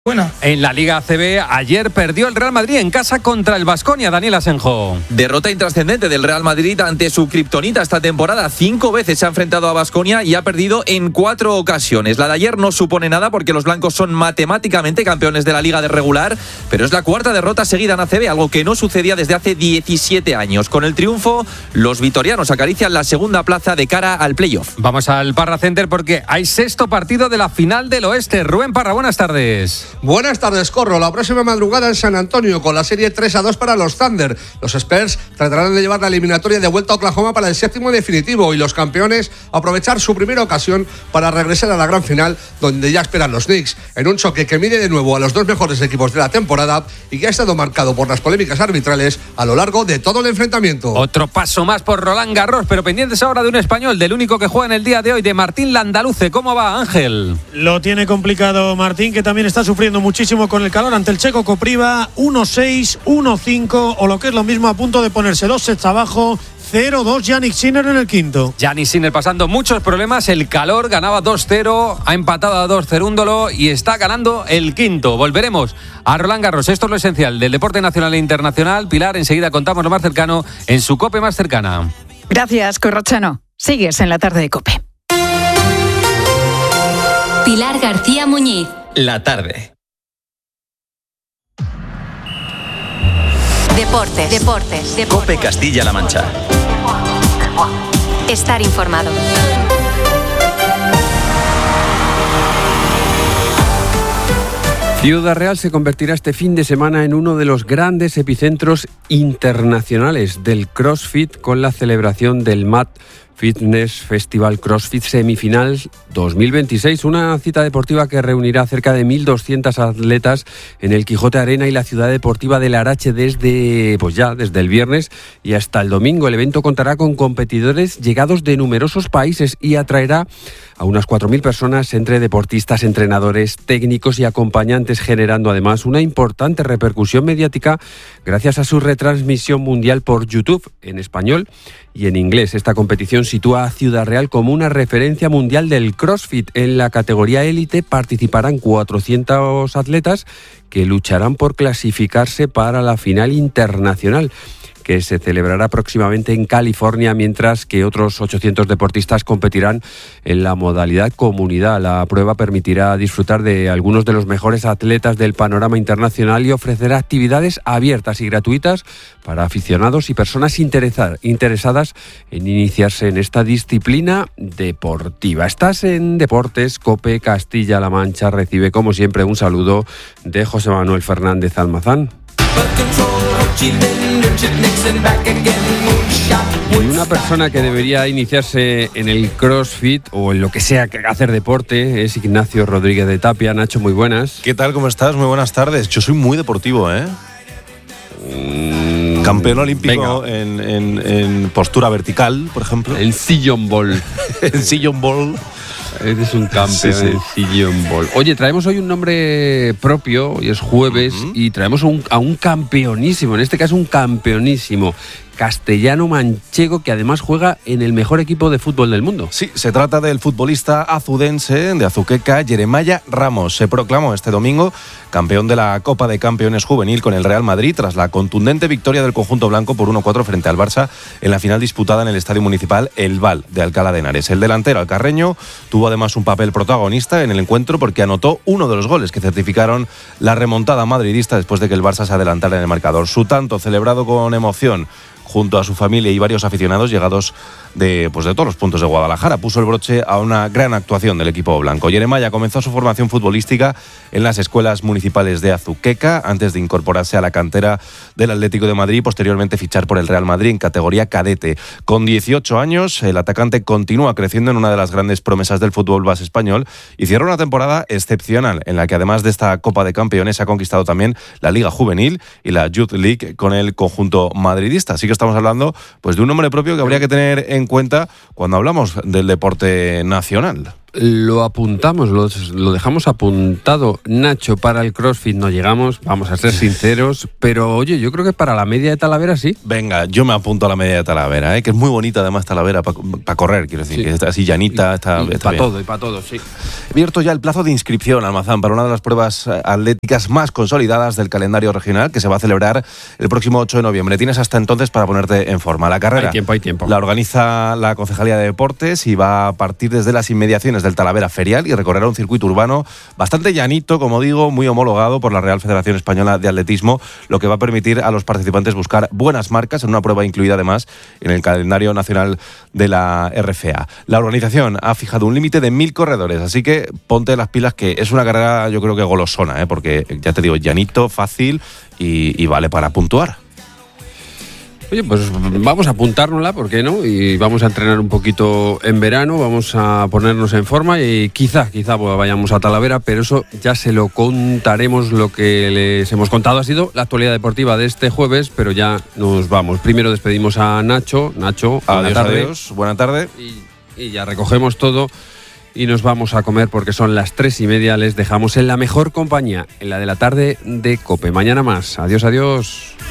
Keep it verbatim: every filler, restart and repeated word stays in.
Buena. En la Liga A C B, ayer perdió el Real Madrid en casa contra el Baskonia. Daniel Asenjo. Derrota intrascendente del Real Madrid ante su kriptonita esta temporada. Cinco veces se ha enfrentado a Baskonia y ha perdido en cuatro ocasiones. La de ayer no supone nada porque los blancos son matemáticamente campeones de la Liga de regular, pero es la cuarta derrota seguida en A C B, algo que no sucedía desde hace diecisiete años. Con el triunfo, los vitorianos acarician la segunda plaza de cara al playoff. Vamos al Parra Center porque hay sexto partido de la final del Oeste. Rubén Parra, buenas tardes. Buenas tardes, Corro. La próxima madrugada en San Antonio con la serie tres a dos para los Thunder. Los Spurs tratarán de llevar la eliminatoria de vuelta a Oklahoma para el séptimo definitivo y los campeones aprovechar su primera ocasión para regresar a la gran final donde ya esperan los Knicks, en un choque que mide de nuevo a los dos mejores equipos de la temporada y que ha estado marcado por las polémicas arbitrales a lo largo de todo el enfrentamiento. Otro paso más por Roland Garros, pero pendientes ahora de un español, del único que juega en el día de hoy, de Martín Landaluce. ¿Cómo va, Ángel? Lo tiene complicado Martín, que también está sufriendo muchísimo con el calor ante el checo Kopriva. Uno seis, uno cinco, o lo que es lo mismo, a punto de ponerse dos sets abajo. cero dos Jannik Sinner en el quinto. Jannik Sinner pasando muchos problemas. El calor, ganaba dos cero, ha empatado a dos Cerúndolo y está ganando el quinto. Volveremos a Roland Garros. Esto es lo esencial del deporte nacional e internacional. Pilar, enseguida contamos lo más cercano en su COPE más cercana. Gracias, Corrochano. Sigues en la tarde de COPE. Pilar García Muñiz. La tarde. Deportes, deportes, deportes. COPE Castilla-La Mancha. Estar informado. Ciudad Real se convertirá este fin de semana en uno de los grandes epicentros internacionales del CrossFit con la celebración del M A T Fitness Festival CrossFit Semifinal dos mil veintiséis, una cita deportiva que reunirá cerca de mil doscientos atletas en el Quijote Arena y la ciudad deportiva de Larache desde, pues ya, desde el viernes y hasta el domingo. El evento contará con competidores llegados de numerosos países y atraerá a unas cuatro mil personas entre deportistas, entrenadores, técnicos y acompañantes, generando además una importante repercusión mediática gracias a su retransmisión mundial por YouTube en español y en inglés. Esta competición sitúa a Ciudad Real como una referencia mundial del CrossFit. En la categoría élite participarán cuatrocientos atletas que lucharán por clasificarse para la final internacional, que se celebrará próximamente en California, mientras que otros ochocientos deportistas competirán en la modalidad comunidad. La prueba permitirá disfrutar de algunos de los mejores atletas del panorama internacional y ofrecerá actividades abiertas y gratuitas para aficionados y personas interesadas en iniciarse en esta disciplina deportiva. Estás en Deportes, COPE Castilla-La Mancha. Recibe, como siempre, un saludo de José Manuel Fernández Almazán. Y una persona que debería iniciarse en el CrossFit o en lo que sea que hacer deporte es Ignacio Rodríguez de Tapia. Nacho, muy buenas. ¿Qué tal? ¿Cómo estás? Muy buenas tardes. Yo soy muy deportivo, ¿eh? Mm, Campeón olímpico en, en, en postura vertical, por ejemplo. En sillón ball. En sillón ball. Eres un campeón sí, sí. en sillón ball. Oye, traemos hoy un nombre propio, hoy es jueves, uh-huh. y traemos un, a un campeonísimo, en este caso un campeonísimo castellano-manchego que además juega en el mejor equipo de fútbol del mundo. Sí, se trata del futbolista azudense de Azuqueca, Jeremiah Ramos. Se proclamó este domingo campeón de la Copa de Campeones Juvenil con el Real Madrid tras la contundente victoria del conjunto blanco por uno cuatro frente al Barça en la final disputada en el Estadio Municipal El Val de Alcalá de Henares. El delantero alcarreño tuvo además un papel protagonista en el encuentro porque anotó uno de los goles que certificaron la remontada madridista después de que el Barça se adelantara en el marcador. Su tanto, celebrado con emoción junto a su familia y varios aficionados llegados de, pues de todos los puntos de Guadalajara, puso el broche a una gran actuación del equipo blanco. Jeremiah comenzó su formación futbolística en las escuelas municipales de Azuqueca antes de incorporarse a la cantera del Atlético de Madrid y posteriormente fichar por el Real Madrid en categoría cadete. Con dieciocho años, el atacante continúa creciendo en una de las grandes promesas del fútbol base español y cierra una temporada excepcional en la que además de esta Copa de Campeones ha conquistado también la Liga Juvenil y la Youth League con el conjunto madridista. Así que estamos hablando pues de un nombre propio que habría que tener en cuenta cuando hablamos del deporte nacional. lo apuntamos, lo, lo dejamos apuntado. Nacho, para el CrossFit no llegamos, vamos a ser sinceros, pero oye, yo creo que para la media de Talavera sí. Venga, yo me apunto a la media de Talavera, ¿eh? Que es muy bonita además Talavera para pa correr, quiero decir, sí. Que está así llanita, está, está para todo, y para todo, sí. Abierto ya el plazo de inscripción, Almazán, para una de las pruebas atléticas más consolidadas del calendario regional, que se va a celebrar el próximo ocho de noviembre. Tienes hasta entonces para ponerte en forma. La carrera hay tiempo, hay tiempo. La organiza la Concejalía de Deportes y va a partir desde las inmediaciones del Talavera Ferial y recorrerá un circuito urbano bastante llanito, como digo, muy homologado por la Real Federación Española de Atletismo, lo que va a permitir a los participantes buscar buenas marcas en una prueba incluida además en el calendario nacional de la R F A. La organización ha fijado un límite de mil corredores, así que ponte las pilas, que es una carrera yo creo que golosona, ¿eh? Porque ya te digo, llanito, fácil y, y vale para puntuar. Oye, pues vamos a apuntárnosla, ¿por qué no? Y vamos a entrenar un poquito en verano, vamos a ponernos en forma y quizá, quizá pues vayamos a Talavera, pero eso ya se lo contaremos. Lo que les hemos contado ha sido la actualidad deportiva de este jueves, pero ya nos vamos. Primero despedimos a Nacho. Nacho, buena tarde. Adiós, buena tarde. Y, y ya recogemos todo y nos vamos a comer porque son las tres y media. Les dejamos en la mejor compañía, en la de la tarde de COPE. Mañana más. Adiós, adiós.